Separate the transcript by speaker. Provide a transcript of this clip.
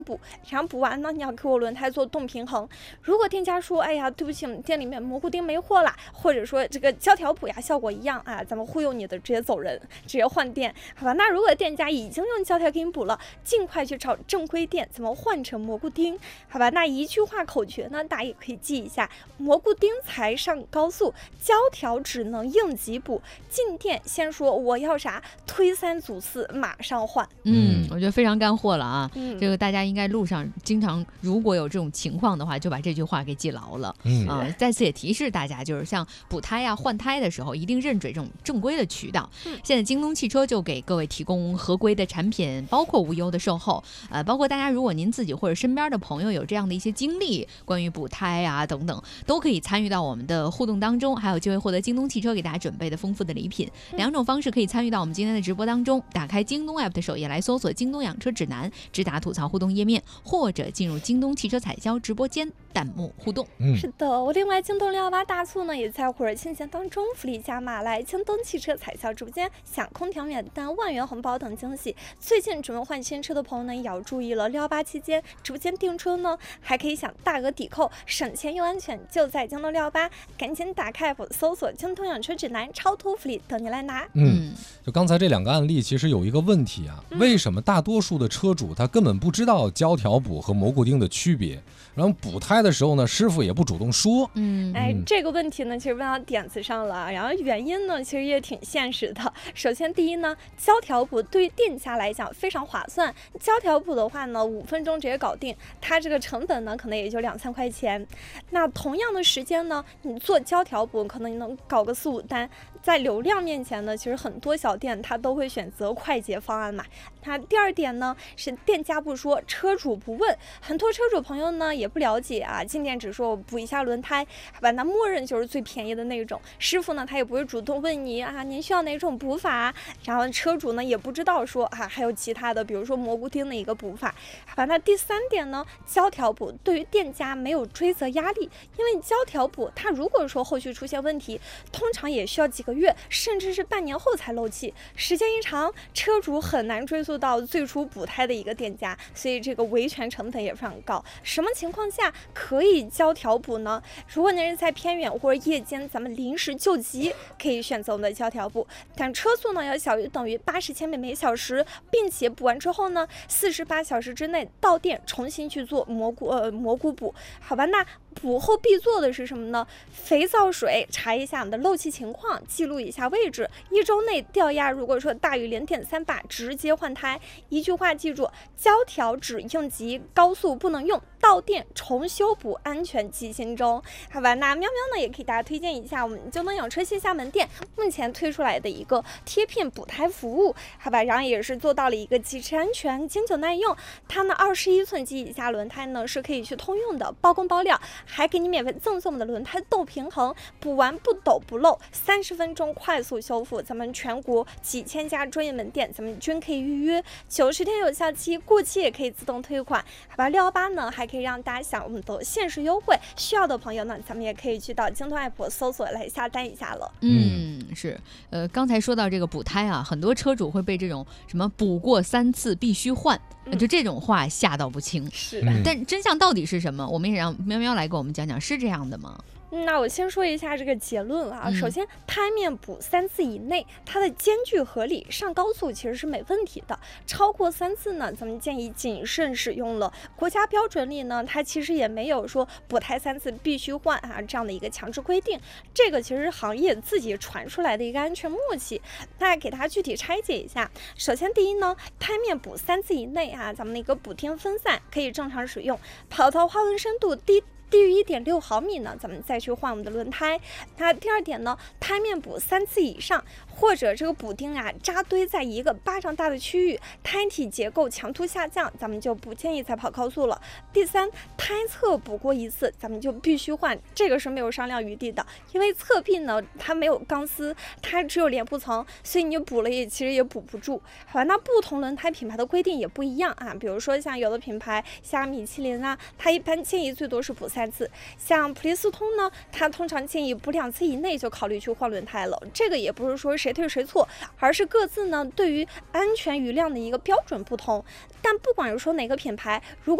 Speaker 1: 补，然后补完呢，你要给我轮胎做动平衡。如果店家说，哎呀，对不起，我们店里面蘑菇钉没货了，或者说这个胶条补呀效果一样啊，咱们忽悠你的直接走人，直接换店，好吧？那如果店家已经用胶条给你补了，尽快去找正规店，咱们换成蘑菇钉，好吧？那一句话口诀呢，大家也可以记一下：蘑菇钉才上高速，胶条只能应急补。进店先说我要啥，推3阻4，马上换。
Speaker 2: 我觉得非常干货了啊。这个大家应该路上经常如果有这种情况的话，就把这句话给记牢了。再次也提示大家，就是像补胎啊、换胎的时候，一定认准这种正规的渠道。现在京东汽车就给各位提供合规的产品，包括无忧的售后。包括大家如果您自己或者身边的朋友有这样的一些经历，关于补胎啊等等，都可以参与到我们的互动当中，还有机会获得京东汽车给大家准备的丰富的礼品。2种方式可以参与到我们今天的直播当中：打开京东 app 的首页来搜索京东养车指南，直达吐槽互动页面，或者进入京东汽车采销直播间弹幕互动。
Speaker 1: 是的，我另外京东618大促呢也在火热庆节当中，福利加码，来京东汽车采销直播间享空调免单、万元红包等惊喜。最近准备换新车的朋友呢也要注意了，618期间直播间订车呢还可以享大额抵扣，省钱又安全，就在京东618，赶紧打开 app 搜索京东养车指南，超托福利等你来拿。
Speaker 3: 就刚才这2个案例其实有一个问题啊，为什么大多数的车主他根本不知道胶条补和蘑菇钉的区别，然后补胎的时候呢师傅也不主动说。
Speaker 1: 这个问题呢其实问到点子上了，然后原因呢其实也挺现实的。首先第一呢，胶条补对于店家来讲非常划算，胶条补的话呢5分钟直接搞定，它这个成本呢可能也就2-3块钱。那同样的时间呢，你做胶条补可能你能搞个4-5单，在流量面前呢，其实很多小店它都会选择快捷方案嘛。那第二点呢，是店家不说，车主不问，很多车主朋友呢也不了解啊，进店只说我补一下轮胎，好吧，那默认就是最便宜的那种。师傅呢他也不会主动问你啊，您需要哪种补法，然后车主呢也不知道说啊还有其他的，比如说蘑菇钉的一个补法，好吧。那第3点呢，胶条补对于店家没有追责压力，因为胶条补它如果说后续出现问题，通常也需要几个月甚至是半年后才漏气，时间一长，车主很难追溯到最初补胎的一个店家，所以这个维权成本也非常高。什么情况下可以胶条补呢？如果您是在偏远或者夜间咱们临时救急，可以选择我们的胶条补，但车速呢要小于等于80千米每小时，并且补完之后呢48小时之内到店重新去做蘑菇补，好吧。那补后必做的是什么呢？肥皂水查一下我们的漏气情况，记录一下位置，1周内掉压如果说大于0.3把，直接换胎。一句话记住，胶条只应急，高速不能用，到店重修补，安全记心中，好吧。那喵喵呢也可以大家推荐一下我们京东养车线下门店目前推出来的一个贴片补胎服务，好吧，然后也是做到了一个机制安全、经久耐用。它呢21寸及以下轮胎呢是可以去通用的，包工包料，还给你免费赠送我们的轮胎斗平衡，补完不抖不漏，30分钟快速修复。咱们全国几千家专业门店咱们均可以预约，90天有效期，过期也可以自动退款，好吧。618呢还可以让大家享我们的限时优惠，需要的朋友呢咱们也可以去到京东 app 搜索来下单一下了。
Speaker 2: 是刚才说到这个补胎啊，很多车主会被这种什么补过3次必须换，就这种话吓到不轻。
Speaker 1: 是
Speaker 2: 但真相到底是什么？我们也让喵喵来给我们讲讲，是这样的吗？
Speaker 1: 那我先说一下这个结论啊。首先，胎面补3次以内，它的间距合理，上高速其实是没问题的。超过3次呢，咱们建议谨慎使用了。国家标准里呢，它其实也没有说补胎3次必须换啊这样的一个强制规定。这个其实是行业自己传出来的一个安全默契。那给大家具体拆解一下。首先，第一呢，胎面补3次以内啊，咱们的一个补丁分散可以正常使用，跑到花纹深度低于1.6毫米呢，咱们再去换我们的轮胎。那第二点呢，胎面补3次以上，或者这个补丁啊扎堆在一个巴掌大的区域，胎体结构强度下降，咱们就不建议再跑高速了。第三，胎侧补过1次，咱们就必须换，这个是没有商量余地的，因为侧壁呢它没有钢丝，它只有帘布层，所以你补了其实也补不住。好吧，那不同轮胎品牌的规定也不一样啊，比如说像有的品牌像米其林啊，它一般建议最多是补3次，像普利司通呢，它通常建议补2次以内就考虑去换轮胎了。这个也不是说谁谁对谁错，而是各自呢对于安全余量的一个标准不同。但不管是说哪个品牌，如果